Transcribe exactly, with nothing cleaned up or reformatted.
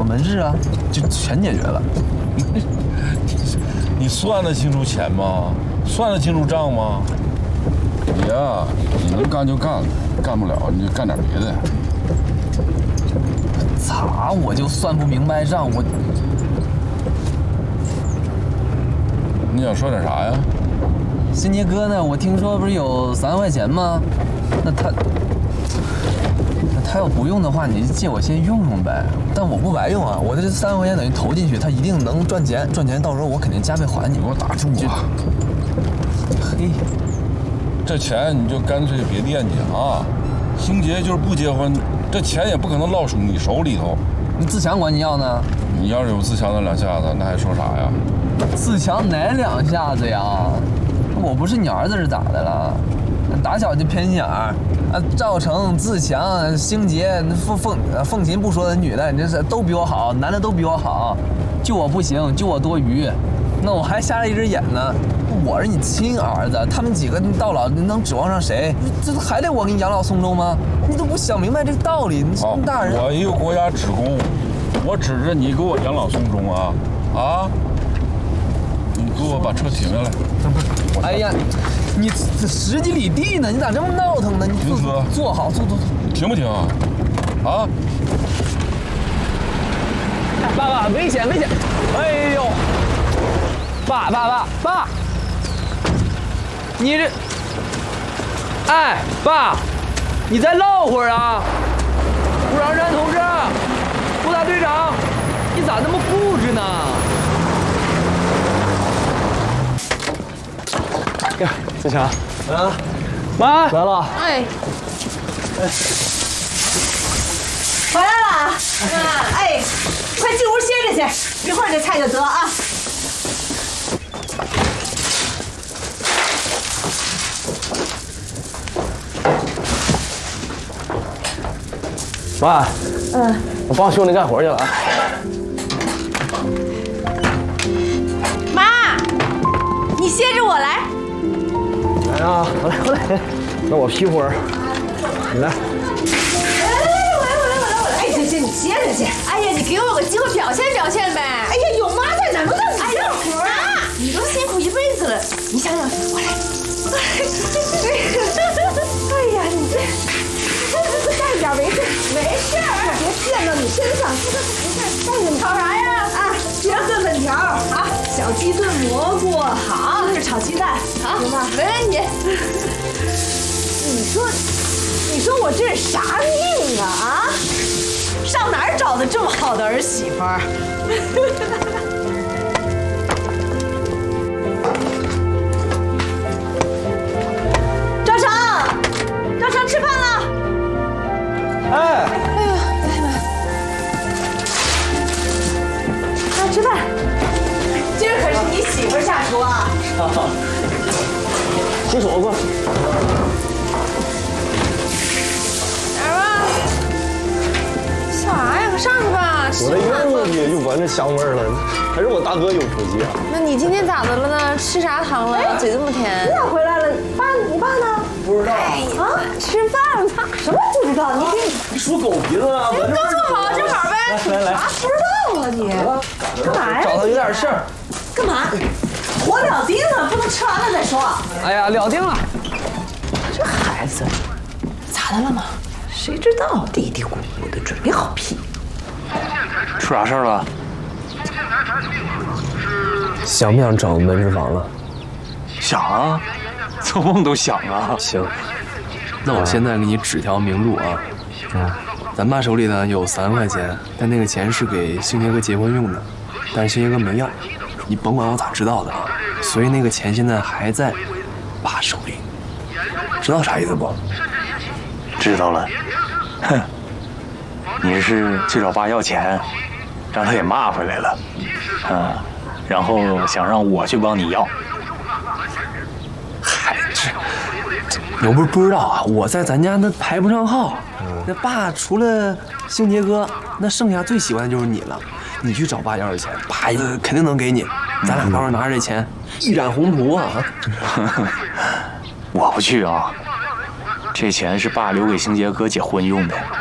么门市啊，就全解决了。 你算得清楚钱吗？算得清楚账吗？ 你呀，你能干就干，干不了你就干点别的。 咋我就算不明白账？我你想说点啥呀？ 新杰哥呢？我听说不是有三万块钱吗？那他，那他要不用的话，你就借我先用用呗。但我不白用啊，我这三万块钱等于投进去，他一定能赚钱，赚钱到时候我肯定加倍还你。 你给我打住啊！ 嘿， 这钱你就干脆别惦记啊。星杰就是不结婚，这钱也不可能落属你手里头。 你自强管你要呢？ 你要是有自强那两下子，那还说啥呀？ 自强哪两下子呀？我不是你儿子是咋的了？打小就偏心眼儿啊！赵成、自强、星杰、凤凤凤琴不说的女的，你这是都比我好，男的都比我好，就我不行，就我多余，那我还瞎了一只眼呢。我是你亲儿子，他们几个到老能指望上谁？这还得我给你养老送终吗？你都不想明白这个道理，你这么大人。 我一个国家职工，我指着你给我养老送终啊啊！你给我把车停下来。 哎呀，你这十几里地呢，你咋这么闹腾呢？你停车， 坐好，坐坐坐。 停不停啊？啊！ 爸爸，危险危险！哎呦，爸爸爸爸，你这，哎，爸，你再唠会儿啊！顾长山同志，顾大队长，你咋那么固执呢？ 呀，自强， 啊， 妈来了。 哎，回来了。嗯，哎，快进屋歇着去，一会儿这菜就得啊。 妈， 嗯， 我帮兄弟干活去了啊。 妈，你歇着我来。 来啊，我来我来，那我屁活儿，你来。 来来来，我来我来我来我来。哎，行行，你歇着去。哎呀，你给我个机会表现表现呗。哎呀，有妈在哪能让你干活啊？你都辛苦一辈子了，你想想，我来。哎呀，你这。带点围裙，没事儿，别溅到你身上。没事，带着炒啥呀？啊，别炖粉条啊，小鸡炖蘑菇，好，那是炒鸡蛋，好，行吧？没问题。你说，你说我这是啥命啊？啊，上哪儿找的这么好的儿媳妇儿？赵成，赵成，吃饭了。 哎， 哎呦，来来，来吃饭。今儿可是你媳妇下厨啊！ 洗手过。 来吧，笑啥呀？快上去吧，吃我这饭吧。 院子里就闻着香味儿了，还是我大哥有福气啊。 那你今天咋的了呢？吃啥糖了？嘴这么甜？你咋回来了？爸，你爸呢？ 不知道啊？吃饭吧？什么不知道？你给你属狗鼻子啊！ 刚做好，正好呗。 来来来， 啊，不知道啊你？干嘛呀？ 找他有点事儿。 干嘛？活了定了，不能吃完了再说。 哎呀，了定了。 这孩子咋的了吗？谁知道？嘀嘀咕咕的，准备好屁。 出啥事儿了？ 想不想找门市房了？ 想啊，做梦都想啊。 行，那我现在给你指条明路啊。嗯，咱爸手里呢有三万块钱，但那个钱是给星杰哥结婚用的，但是星杰哥没要，你甭管我咋知道的啊。所以那个钱现在还在爸手里，知道啥意思不？ 知道了。哼，你是去找爸要钱，让他给骂回来了，啊，然后想让我去帮你要。 嗨，这你又不是不知道啊，我在咱家那排不上号。那爸除了星杰哥，那剩下最喜欢的就是你了。你去找爸要点钱，爸肯定能给你。咱俩到时候拿着这钱，一展宏图啊！ 我不去啊，这钱是爸留给星杰哥结婚用的。